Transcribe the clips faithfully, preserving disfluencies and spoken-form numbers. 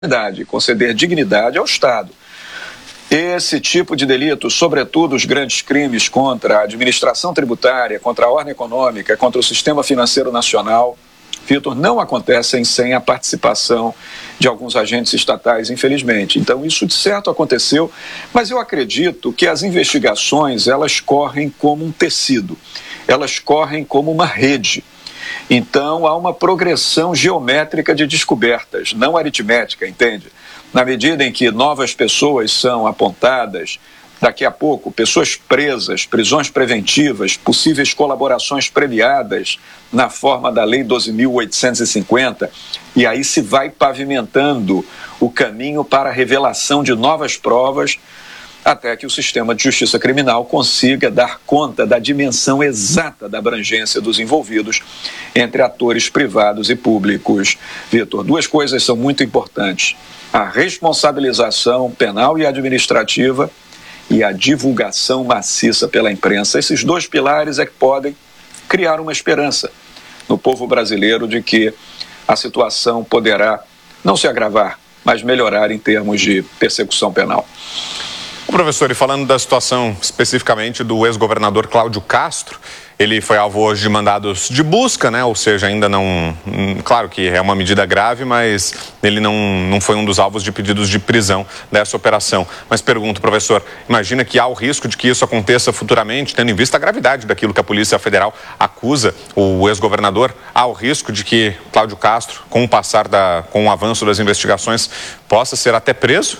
conceder dignidade ao Estado. Esse tipo de delito, sobretudo os grandes crimes contra a administração tributária, contra a ordem econômica, contra o sistema financeiro nacional, Vitor, não acontecem sem a participação de alguns agentes estatais, infelizmente. Então, isso de certo aconteceu, mas eu acredito que as investigações, elas correm como um tecido, elas correm como uma rede. Então, há uma progressão geométrica de descobertas, não aritmética, entende? Na medida em que novas pessoas são apontadas, daqui a pouco, pessoas presas, prisões preventivas, possíveis colaborações premiadas na forma da Lei doze mil oitocentos e cinquenta, e aí se vai pavimentando o caminho para a revelação de novas provas, até que o sistema de justiça criminal consiga dar conta da dimensão exata da abrangência dos envolvidos entre atores privados e públicos. Vitor, duas coisas são muito importantes: a responsabilização penal e administrativa e a divulgação maciça pela imprensa. Esses dois pilares é que podem criar uma esperança no povo brasileiro de que a situação poderá não se agravar, mas melhorar em termos de persecução penal. Professor, e falando da situação especificamente do ex-governador Cláudio Castro, ele foi alvo hoje de mandados de busca, né? Ou seja, ainda não... Claro que é uma medida grave, mas ele não, não foi um dos alvos de pedidos de prisão dessa operação. Mas pergunto, professor, imagina que há o risco de que isso aconteça futuramente, tendo em vista a gravidade daquilo que a Polícia Federal acusa o ex-governador? Há o risco de que Cláudio Castro, com o passar da... com o avanço das investigações, possa ser até preso?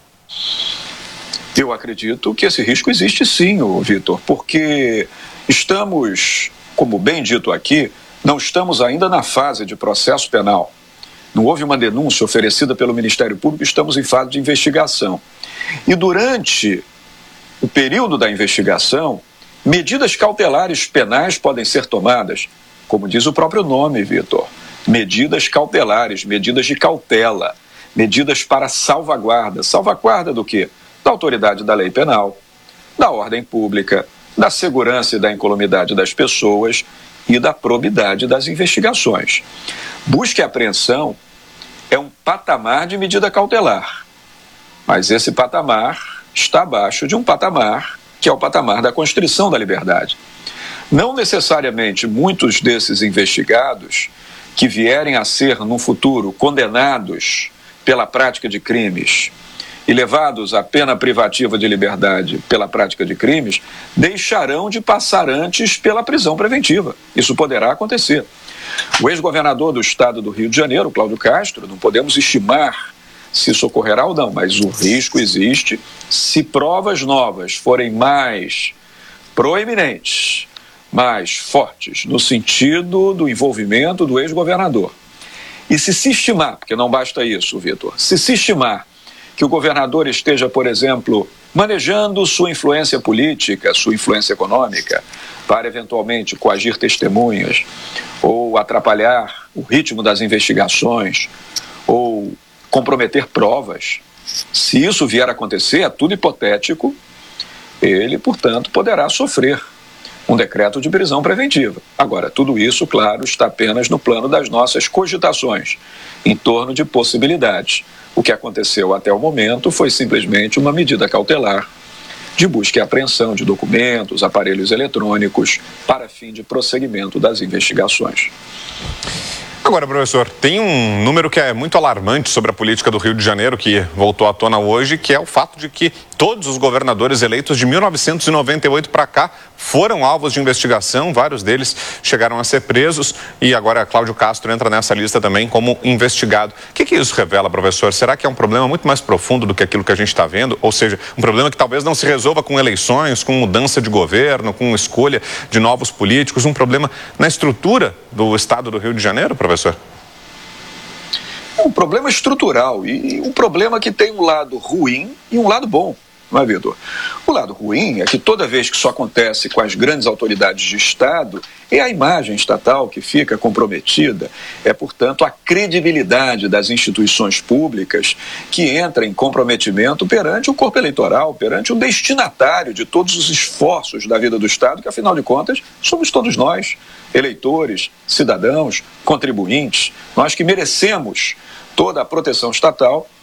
Eu acredito que esse risco existe sim, Vitor, porque estamos, como bem dito aqui, não estamos ainda na fase de processo penal. Não houve uma denúncia oferecida pelo Ministério Público, estamos em fase de investigação. E durante o período da investigação, medidas cautelares penais podem ser tomadas, como diz o próprio nome, Vitor. Medidas cautelares, medidas de cautela, medidas para salvaguarda. Salvaguarda do quê? Da autoridade da lei penal, da ordem pública, da segurança e da incolumidade das pessoas e da probidade das investigações. Busca e apreensão é um patamar de medida cautelar, mas esse patamar está abaixo de um patamar que é o patamar da constrição da liberdade. Não necessariamente muitos desses investigados que vierem a ser, no futuro, condenados pela prática de crimes e levados à pena privativa de liberdade pela prática de crimes, deixarão de passar antes pela prisão preventiva. Isso poderá acontecer. O ex-governador do estado do Rio de Janeiro, Cláudio Castro, não podemos estimar se isso ocorrerá ou não, mas o risco existe se provas novas forem mais proeminentes, mais fortes, no sentido do envolvimento do ex-governador. E se se estimar, porque não basta isso, Vitor, se se estimar que o governador esteja, por exemplo, manejando sua influência política, sua influência econômica, para eventualmente coagir testemunhas, ou atrapalhar o ritmo das investigações, ou comprometer provas. Se isso vier a acontecer, é tudo hipotético, ele, portanto, poderá sofrer um decreto de prisão preventiva. Agora, tudo isso, claro, está apenas no plano das nossas cogitações, em torno de possibilidades. O que aconteceu até o momento foi simplesmente uma medida cautelar de busca e apreensão de documentos, aparelhos eletrônicos, para fim de prosseguimento das investigações. Agora, professor, tem um número que é muito alarmante sobre a política do Rio de Janeiro, que voltou à tona hoje, que é o fato de que todos os governadores eleitos de mil novecentos e noventa e oito para cá foram alvos de investigação, vários deles chegaram a ser presos e agora Cláudio Castro entra nessa lista também como investigado. O que que isso revela, professor? Será que é um problema muito mais profundo do que aquilo que a gente está vendo? Ou seja, um problema que talvez não se resolva com eleições, com mudança de governo, com escolha de novos políticos, um problema na estrutura do estado do Rio de Janeiro, professor? É um problema estrutural e um problema que tem um lado ruim e um lado bom. não é, Vitor? O lado ruim é que toda vez que isso acontece com as grandes autoridades de Estado, é a imagem estatal que fica comprometida, é, portanto, a credibilidade das instituições públicas que entra em comprometimento perante o corpo eleitoral, perante o destinatário de todos os esforços da vida do Estado, que, afinal de contas, somos todos nós, eleitores, cidadãos, contribuintes, nós que merecemos toda a proteção estatal